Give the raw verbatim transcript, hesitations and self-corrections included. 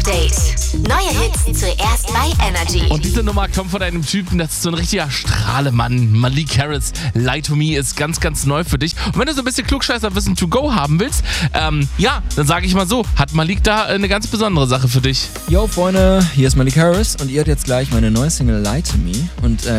Update. Neue Hits zuerst bei Energy. Und diese Nummer kommt von einem Typen, das ist so ein richtiger Strahlemann. Malik Harris, Lie to Me ist ganz, ganz neu für dich. Und wenn du so ein bisschen Klugscheißerwissen to go haben willst, ähm, ja, dann sage ich mal so, hat Malik da eine ganz besondere Sache für dich. Yo Freunde, hier ist Malik Harris und ihr hört jetzt gleich meine neue Single Lie to Me. Und äh,